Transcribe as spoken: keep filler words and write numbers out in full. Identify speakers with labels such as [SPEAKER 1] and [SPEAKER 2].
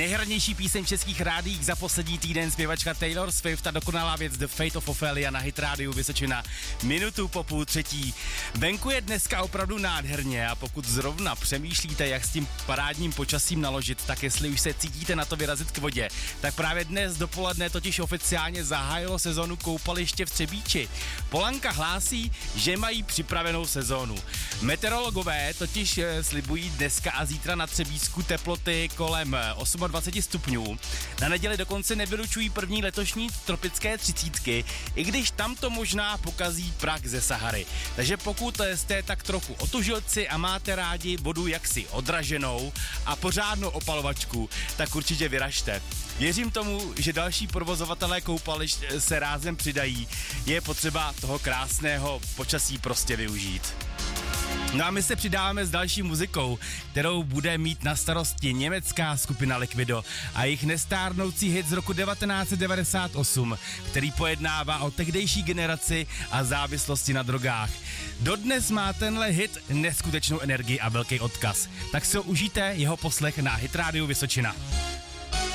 [SPEAKER 1] Nejhranější píseň českých rádiích za poslední týden zpěvačka Taylor Swift a dokonalá věc The Fate of Ophelia na Hit Radio Vysočina minutu po půl třetí. Venku je dneska opravdu nádherně a pokud zrovna přemýšlíte, jak s tím parádním počasím naložit, tak jestli už se cítíte na to vyrazit k vodě, tak právě dnes dopoledne totiž oficiálně zahájilo sezónu koupaliště v Třebíči. Polanka hlásí, že mají připravenou sezónu. Meteorologové totiž slibují dneska a zítra na Třebíčsku teploty kolem dvacet osm stupňů. Na neděli dokonce nevylučují první letošní tropické třicítky, i když tam to možná pokazí prach ze Sahary. Takže pokud jste tak trochu otužilci a máte rádi vodu jaksi odraženou a pořádnou opalovačku, tak určitě vyražte. Věřím tomu, že další provozovatelé koupališť se rázem přidají. Je potřeba toho krásného počasí prostě využít. No a my se přidáváme s další muzikou, kterou bude mít na starosti německá skupina Liquido a jejich nestárnoucí hit z roku devatenáct set devadesát osm, který pojednává o tehdejší generaci a závislosti na drogách. Dodnes má tenhle hit neskutečnou energii a velký odkaz, tak si ho užijte jeho poslech na Hit Radio Vysočina.